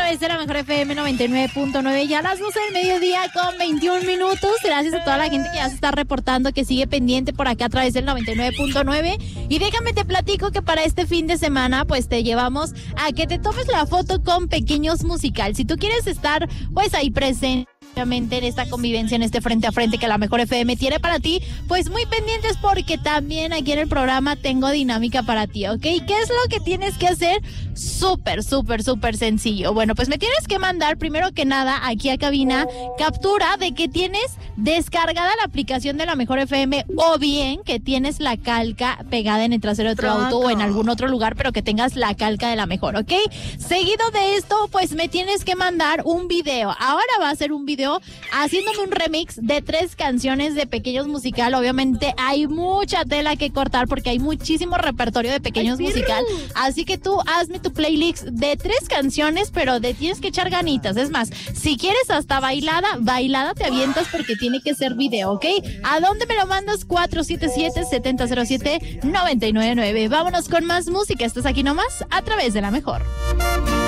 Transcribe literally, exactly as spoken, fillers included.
través de la Mejor F M noventa y nueve punto nueve, ya a las doce del mediodía con veintiún minutos. Gracias a toda la gente que ya se está reportando, que sigue pendiente por acá a través del noventa y nueve punto nueve. Y déjame te platico que para este fin de semana pues te llevamos a que te tomes la foto con Pequeños Musical. Si tú quieres estar pues ahí presente en esta convivencia, en este frente a frente que la Mejor F M tiene para ti, pues muy pendientes porque también aquí en el programa tengo dinámica para ti, ¿ok? ¿Qué es lo que tienes que hacer? Súper, súper, súper sencillo. Bueno, pues me tienes que mandar primero que nada aquí a cabina captura de que tienes descargada la aplicación de la Mejor F M o bien que tienes la calca pegada en el trasero de tu Pronto. auto o en algún otro lugar, pero que tengas la calca de la Mejor, ¿ok? Seguido de esto, pues me tienes que mandar un video. Ahora va a ser un video haciéndome un remix de tres canciones de Pequeños Musical. Obviamente hay mucha tela que cortar porque hay muchísimo repertorio de Pequeños Ay, Musical, pirru. así que tú hazme tu playlist de tres canciones, pero de tienes que echar ganitas. Es más, si quieres hasta bailada, bailada te avientas porque tiene que ser video, ¿ok? ¿A dónde me lo mandas? cuatro siete siete, siete cero cero siete, nueve nueve nueve. Vámonos con más música. Estás aquí nomás a través de la Mejor.